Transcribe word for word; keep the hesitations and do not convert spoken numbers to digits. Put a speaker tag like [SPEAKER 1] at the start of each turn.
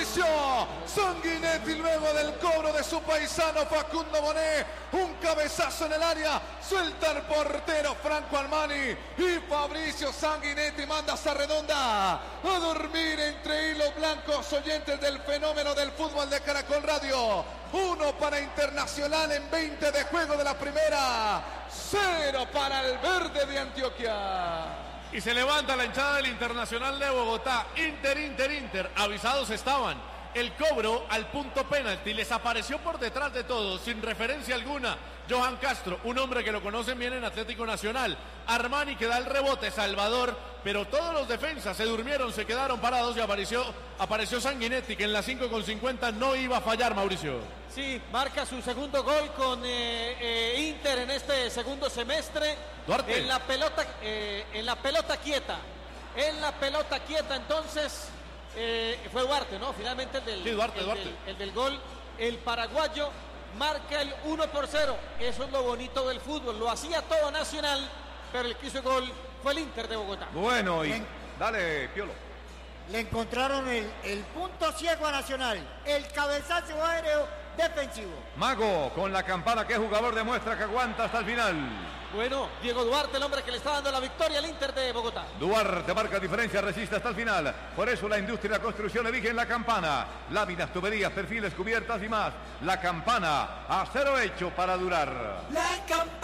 [SPEAKER 1] Mauricio Sanguinetti, luego del cobro de su paisano Facundo Bonet, un cabezazo en el área, suelta el portero Franco Armani y Fabricio Sanguinetti manda esa redonda a dormir entre hilos blancos, oyentes del fenómeno del fútbol de Caracol Radio. Uno para Internacional en veinte de juego de la primera, cero para el verde de Antioquia.
[SPEAKER 2] Y se levanta la hinchada del Internacional de Bogotá. Inter, Inter, Inter. Avisados estaban. El cobro al punto penalti les apareció por detrás de todos, sin referencia alguna. Johan Castro, un hombre que lo conocen bien en Atlético Nacional. Armani que da el rebote, Salvador, pero todos los defensas se durmieron, se quedaron parados y apareció, apareció Sanguinetti, que en las cinco con cincuenta no iba a fallar, Mauricio.
[SPEAKER 3] Sí, marca su segundo gol con eh, eh, Inter en este segundo semestre.
[SPEAKER 2] Duarte.
[SPEAKER 3] En la pelota, eh, en la pelota quieta. En la pelota quieta, entonces, eh, fue Duarte, ¿no? Finalmente el del,
[SPEAKER 2] sí, Duarte,
[SPEAKER 3] el,
[SPEAKER 2] Duarte.
[SPEAKER 3] Del, el del gol. El paraguayo marca el uno por cero. Eso es lo bonito del fútbol. Lo hacía todo Nacional, pero el que hizo el gol fue el Inter de Bogotá.
[SPEAKER 4] Bueno, y dale, Piolo.
[SPEAKER 5] Le encontraron el, el punto ciego a Nacional, el cabezazo aéreo defensivo.
[SPEAKER 4] Mago, con la campana, que jugador demuestra que aguanta hasta el final.
[SPEAKER 3] Bueno, Diego Duarte, el hombre que le está dando la victoria al Inter de Bogotá.
[SPEAKER 4] Duarte marca diferencia, resiste hasta el final. Por eso la industria y la construcción eligen la campana. Láminas, tuberías, perfiles, cubiertas y más. La campana, acero hecho para durar.
[SPEAKER 6] La campana.